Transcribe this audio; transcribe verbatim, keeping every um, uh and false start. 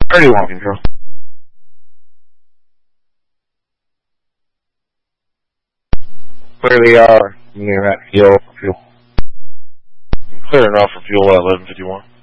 thirty-one control. Clearly are near that fuel. Fuel. Clear enough for fuel at eleven fifty-one.